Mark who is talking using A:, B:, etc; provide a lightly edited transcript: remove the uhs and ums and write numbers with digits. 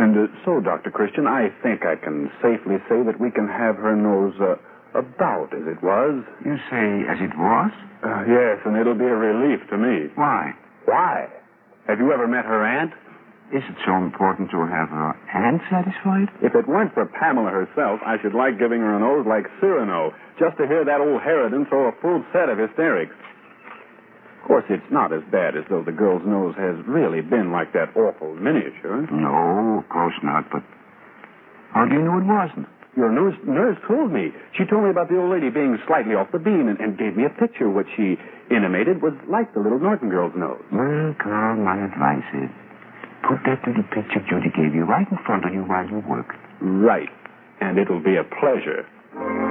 A: And so, Dr. Christian, I think I can safely say that we can have her nose about as it was.
B: You say as it was?
A: Yes, and it'll be a relief to me.
B: Why?
A: Why? Have you ever met her aunt?
B: Is it so important to have her aunt satisfied?
A: If it weren't for Pamela herself, I should like giving her a nose like Cyrano, just to hear that old harridan throw a full set of hysterics. Of course, it's not as bad as though the girl's nose has really been like that awful miniature.
B: No, of course not, but how do you know it wasn't?
A: Your nurse told me. She told me about the old lady being slightly off the beam and gave me a picture which she intimated was like the little Norton girl's nose.
B: Well, Carl, my advice is put that little picture Judy gave you right in front of you while you work.
A: Right. And it'll be a pleasure.